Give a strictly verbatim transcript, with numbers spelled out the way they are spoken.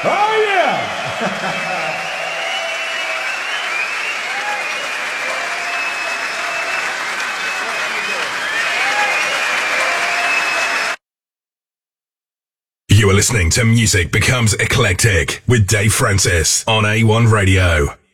Oh, yeah! You are listening to Music Becomes Eclectic with Dave Francis on A one Radio.